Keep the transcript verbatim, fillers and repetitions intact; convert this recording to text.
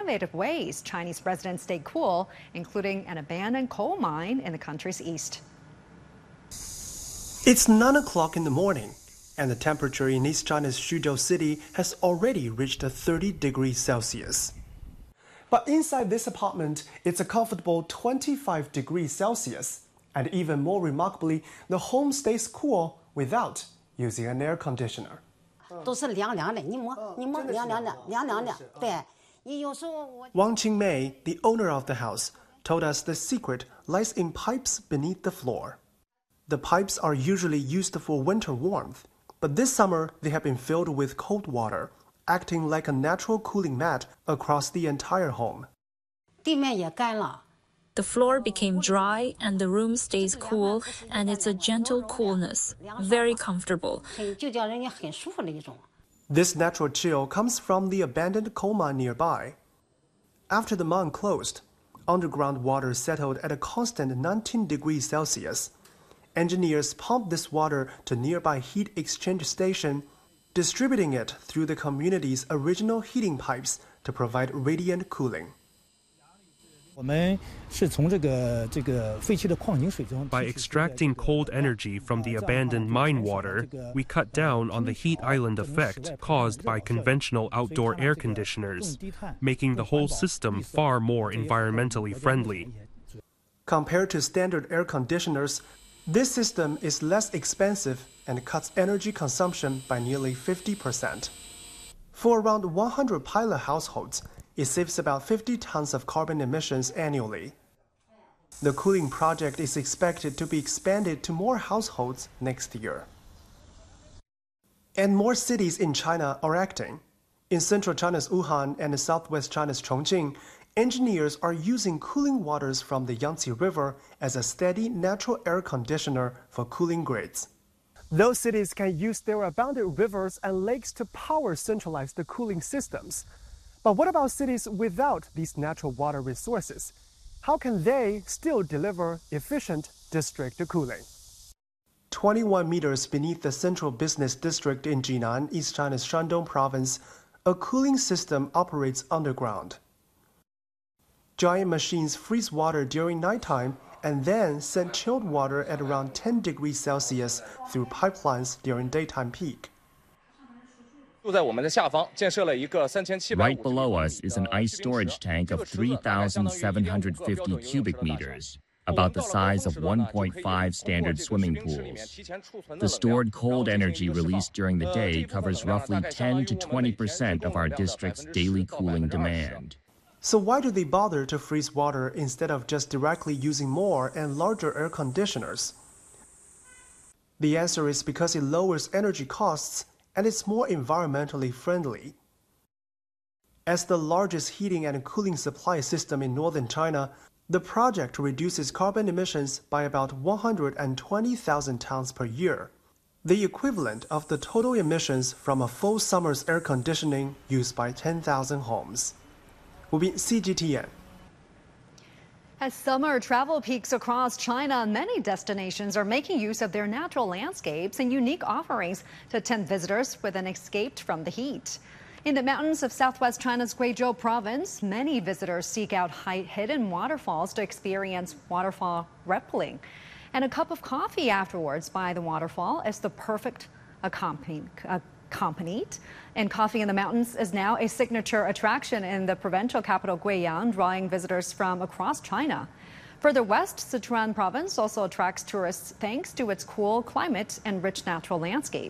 innovative ways Chinese residents stay cool, including an abandoned coal mine in the country's east. It's nine o'clock in the morning, and the temperature in East China's Xuzhou city has already reached thirty degrees Celsius. But inside this apartment, it's a comfortable twenty-five degrees Celsius. And even more remarkably, the home stays cool without using an air conditioner. Wang Qingmei, the owner of the house, told us the secret lies in pipes beneath the floor. The pipes are usually used for winter warmth, but this summer they have been filled with cold water, acting like a natural cooling mat across the entire home. The floor became dry and the room stays cool, and it's a gentle coolness, very comfortable. This natural chill comes from the abandoned coal mine nearby. After the mine closed, underground water settled at a constant nineteen degrees Celsius. Engineers pumped this water to nearby heat exchange station, distributing it through the community's original heating pipes to provide radiant cooling. By extracting cold energy from the abandoned mine water, we cut down on the heat island effect caused by conventional outdoor air conditioners, making the whole system far more environmentally friendly. Compared to standard air conditioners, this system is less expensive and cuts energy consumption by nearly fifty percent. For around one hundred pilot households, it saves about fifty tons of carbon emissions annually. The cooling project is expected to be expanded to more households next year. And more cities in China are acting. In central China's Wuhan and southwest China's Chongqing, engineers are using cooling waters from the Yangtze River as a steady natural air conditioner for cooling grids. Those cities can use their abundant rivers and lakes to power centralized cooling systems. But what about cities without these natural water resources? How can they still deliver efficient district cooling? twenty-one meters beneath the central business district in Jinan, East China's Shandong province, a cooling system operates underground. Giant machines freeze water during nighttime and then send chilled water at around ten degrees Celsius through pipelines during daytime peak. Right below us is an ice storage tank of three thousand seven hundred fifty cubic meters, about the size of one point five standard swimming pools. The stored cold energy released during the day covers roughly ten to twenty percent of our district's daily cooling demand. So why do they bother to freeze water instead of just directly using more and larger air conditioners? The answer is because it lowers energy costs and it's more environmentally friendly. As the largest heating and cooling supply system in northern China, the project reduces carbon emissions by about one hundred twenty thousand tons per year, the equivalent of the total emissions from a full summer's air conditioning used by ten thousand homes. C G T N. As summer travel peaks across China, many destinations are making use of their natural landscapes and unique offerings to tempt visitors with an escape from the heat. In the mountains of southwest China's Guizhou province, many visitors seek out hidden waterfalls to experience waterfall rappelling. And a cup of coffee afterwards by the waterfall is the perfect accompaniment. Accompanied. And coffee in the mountains is now a signature attraction in the provincial capital Guiyang, drawing visitors from across China. Further west, Sichuan province also attracts tourists thanks to its cool climate and rich natural landscape.